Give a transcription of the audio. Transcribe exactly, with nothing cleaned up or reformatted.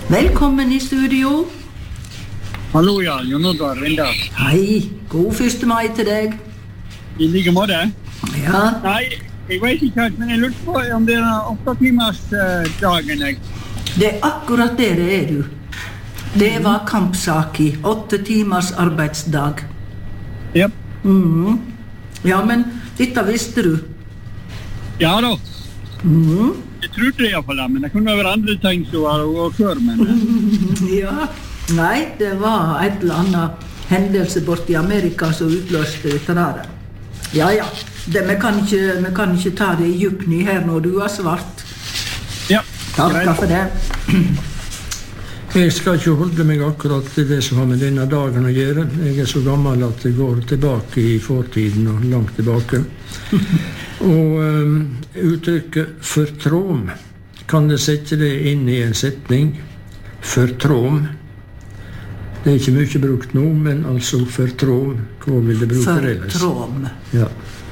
Velkommen i studio. Hallo, ja, Jon Oddvar Rindal. Hei, god første mai til deg. I like måte. Ja. Nei, jeg vet ikke helt, men jeg lurte på om det er åtte timers uh, dagen, jeg. Det er akkurat det det er, du. Det var kampsak i åtte timers arbeidsdag. Jep. Mhm. Ja, men dette visste du. Ja da. Mhm. Jeg trodde det i hvert fall, men det kunne være andre ting som var å køre med. Ja, nei, det var et eller annet hendelse bort i Amerika som utløste dette der. Ja, ja, det, vi, kan ikke, vi kan ikke ta det i djupni her når du har svart. Ja, Takk for det. Jeg skal ikke holde meg akkurat til det som har med denne dagen å gjøre. Jeg er så gammel at jeg går tilbake i fortiden og langt tilbake. Og um, uttrykket «fortråm», kan det sette det inn i en setning? «Fortråm». Det er ikke mye brukt nå, men altså «fortråm». Hva vil det bruke ellers? Fortråm. Ja.